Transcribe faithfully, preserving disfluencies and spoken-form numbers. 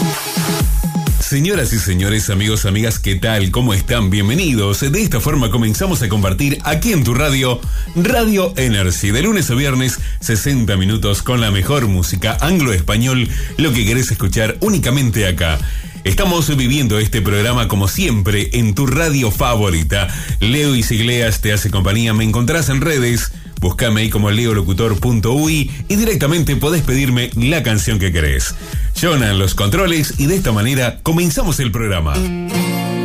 Señoras y señores, amigos, amigas, ¿qué tal? ¿Cómo están? Bienvenidos. De esta forma comenzamos a compartir aquí en tu radio, Radio Energy, de lunes a viernes, sesenta minutos con la mejor música anglo-español, lo que querés escuchar únicamente acá. Estamos viviendo este programa como siempre en tu radio favorita. Leo Isigleas te hace compañía, me encontrás en redes. Búscame ahí como leolocutor punto uy y directamente podés pedirme la canción que querés. Jonah en los controles y de esta manera comenzamos el programa.